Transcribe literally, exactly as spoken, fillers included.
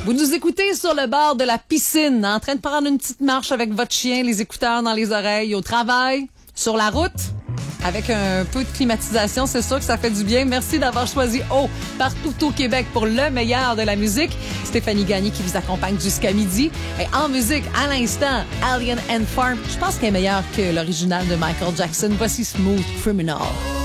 Vous nous écoutez sur le bord de la piscine, en train de prendre une petite marche avec votre chien, les écouteurs dans les oreilles, au travail, sur la route, avec un peu de climatisation, c'est sûr que ça fait du bien. Merci d'avoir choisi O partout au Québec pour le meilleur de la musique. Stéphanie Gagné qui vous accompagne jusqu'à midi. Et en musique, à l'instant, Alien and Farm. Je pense qu'elle est meilleure que l'original de Michael Jackson. Voici Smooth Criminal.